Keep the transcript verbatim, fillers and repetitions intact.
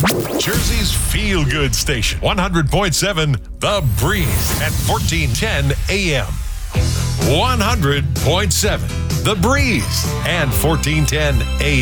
Jersey's feel-good station, one hundred point seven The Breeze at fourteen ten A M. one hundred point seven The Breeze and fourteen ten A M.